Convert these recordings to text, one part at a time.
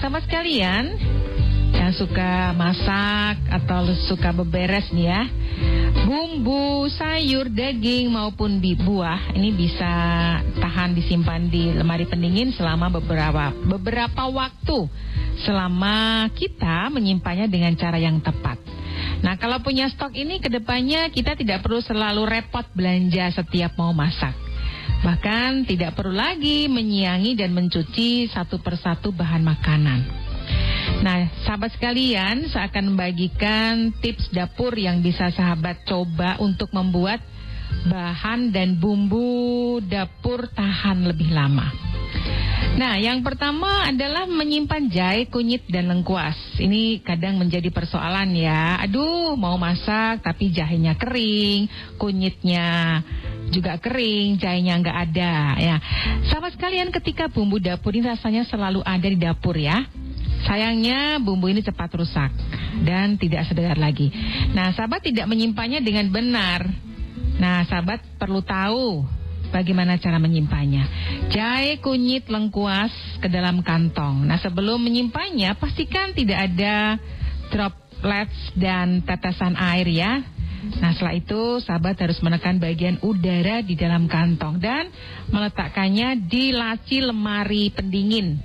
sahabat sekalian yang suka masak atau suka beberes nih ya, bumbu, sayur, daging maupun buah ini bisa tahan disimpan di lemari pendingin selama beberapa waktu selama kita menyimpannya dengan cara yang tepat. Nah, kalau punya stok ini kedepannya kita tidak perlu selalu repot belanja setiap mau masak. Bahkan tidak perlu lagi menyiangi dan mencuci satu persatu bahan makanan. Nah, sahabat sekalian, saya akan membagikan tips dapur yang bisa sahabat coba untuk membuat bahan dan bumbu dapur tahan lebih lama. Nah, yang pertama adalah menyimpan jahe, kunyit, dan lengkuas. Ini kadang menjadi persoalan ya. Aduh, mau masak tapi jahenya kering, kunyitnya juga kering, jahenya nggak ada ya. Sahabat sekalian, ketika bumbu dapur ini rasanya selalu ada di dapur ya. Sayangnya bumbu ini cepat rusak dan tidak segar lagi. Nah, sahabat tidak menyimpannya dengan benar. Nah, sahabat perlu tahu bagaimana cara menyimpannya. Jahe, kunyit, lengkuas ke dalam kantong. Nah, sebelum menyimpannya pastikan tidak ada droplets dan tetesan air ya. Nah, setelah itu sahabat harus menekan bagian udara di dalam kantong dan meletakkannya di laci lemari pendingin.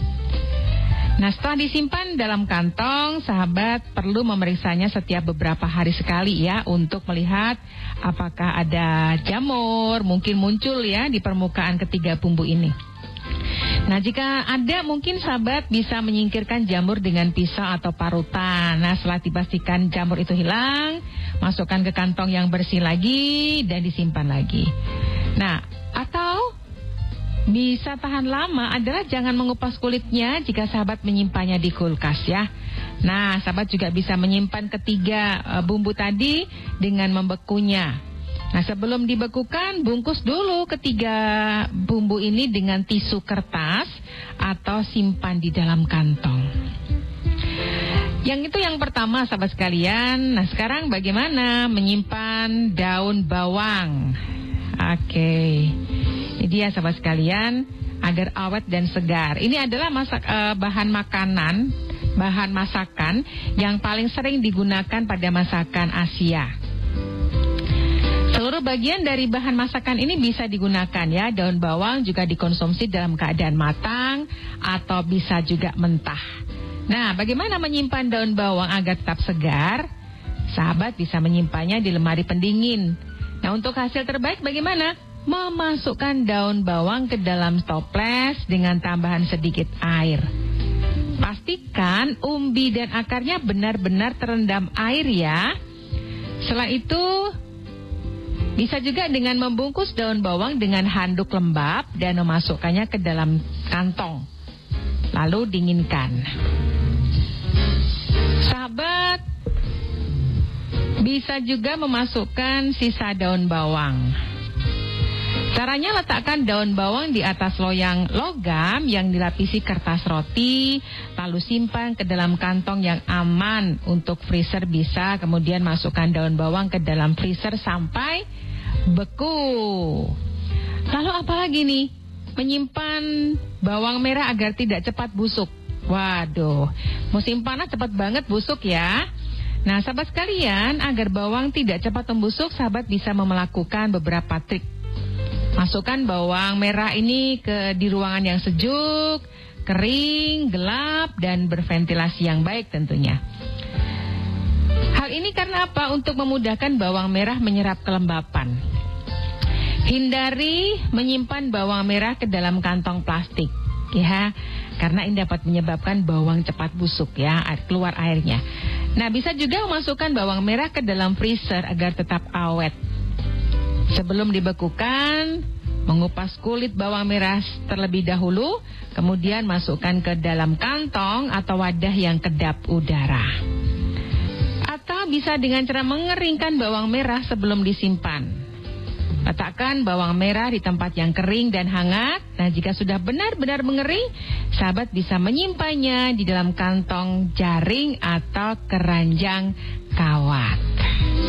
Nah, setelah disimpan dalam kantong, sahabat perlu memeriksanya setiap beberapa hari sekali ya, untuk melihat apakah ada jamur, mungkin muncul ya di permukaan ketiga bumbu ini. Nah, jika ada mungkin sahabat bisa menyingkirkan jamur dengan pisau atau parutan. Nah, setelah dipastikan jamur itu hilang, masukkan ke kantong yang bersih lagi dan disimpan lagi. Nah, atau bisa tahan lama adalah jangan mengupas kulitnya jika sahabat menyimpannya di kulkas ya. Nah, sahabat juga bisa menyimpan ketiga bumbu tadi dengan membekunya. Nah, sebelum dibekukan, bungkus dulu ketiga bumbu ini dengan tisu kertas atau simpan di dalam kantong. Yang itu yang pertama sahabat sekalian. Nah, sekarang bagaimana menyimpan daun bawang? Oke. Ini dia sahabat sekalian, agar awet dan segar. Ini adalah bahan masakan yang paling sering digunakan pada masakan Asia. Seluruh bagian dari bahan masakan ini bisa digunakan ya. Daun bawang juga dikonsumsi dalam keadaan matang atau bisa juga mentah. Nah, bagaimana menyimpan daun bawang agar tetap segar? Sahabat bisa menyimpannya di lemari pendingin. Nah, untuk hasil terbaik bagaimana? Memasukkan daun bawang ke dalam toples dengan tambahan sedikit air. Pastikan umbi dan akarnya benar-benar terendam air ya. Setelah itu bisa juga dengan membungkus daun bawang dengan handuk lembab dan memasukkannya ke dalam kantong. Lalu dinginkan. Sahabat bisa juga memasukkan sisa daun bawang. Caranya, letakkan daun bawang di atas loyang logam yang dilapisi kertas roti, lalu simpan ke dalam kantong yang aman untuk freezer bisa, kemudian masukkan daun bawang ke dalam freezer sampai beku. Lalu apalagi nih? Menyimpan bawang merah agar tidak cepat busuk. Waduh, musim panas cepat banget busuk ya. Nah, sahabat sekalian, agar bawang tidak cepat membusuk, sahabat bisa melakukan beberapa trik. Masukkan bawang merah ini di ruangan yang sejuk, kering, gelap, dan berventilasi yang baik tentunya. Hal ini karena apa? Untuk memudahkan bawang merah menyerap kelembapan. Hindari menyimpan bawang merah ke dalam kantong plastik ya, karena ini dapat menyebabkan bawang cepat busuk ya, keluar airnya. Nah, bisa juga memasukkan bawang merah ke dalam freezer agar tetap awet. Sebelum dibekukan, mengupas kulit bawang merah terlebih dahulu, kemudian masukkan ke dalam kantong atau wadah yang kedap udara. Atau bisa dengan cara mengeringkan bawang merah sebelum disimpan. Letakkan bawang merah di tempat yang kering dan hangat. Nah, jika sudah benar-benar mengering, sahabat bisa menyimpannya di dalam kantong jaring atau keranjang kawat.